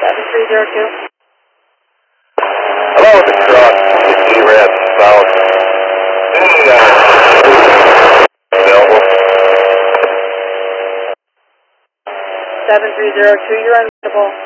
7302. Hello, this is Ross. G-Red South. Available. 7302, you're unreachable.